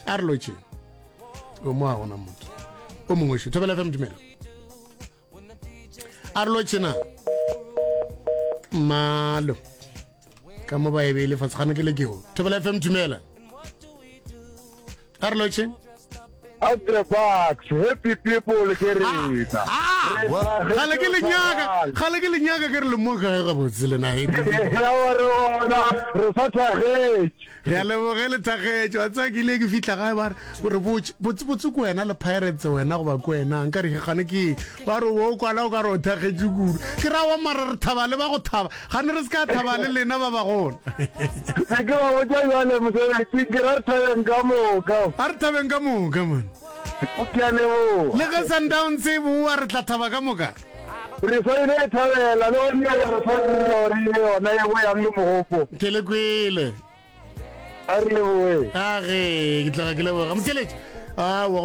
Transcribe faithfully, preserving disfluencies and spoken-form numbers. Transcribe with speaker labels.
Speaker 1: a re lotše o mo a gona motho o mongwe šo Thobela F M dumela a re lotše na malo ka mo ba e be le fatshe gane ke le keo Thobela F M dumela a re lotše
Speaker 2: out the box happy people kerita
Speaker 1: gale ke lenyaka gale ke lenyaka ke re le mo ga ga botse le na happy
Speaker 2: ya rona re fatha ge
Speaker 1: ya le bogele thagetšo a tsakile ke fitla gae ba re botse botse ko wena le Pirates wena go ba ko wena nka re gane ke ba re wo kwala o ka re o thagetše kudu ke ra wa mara re thaba le ba go thaba gane re se ka thaba le lena ba ba gona
Speaker 2: ke ba go ja le mo se ke ra thabeng ka moka
Speaker 1: a re thabeng ka moka man
Speaker 2: o kene o
Speaker 1: le ga Sundowns se bo wa re tla thaba ka moka
Speaker 2: re fa ile thabela le ona re fa re yona ya go yang le mogopo
Speaker 1: ke le kwele
Speaker 2: a re le boe
Speaker 1: a ge ke tla ke le boga motseletše a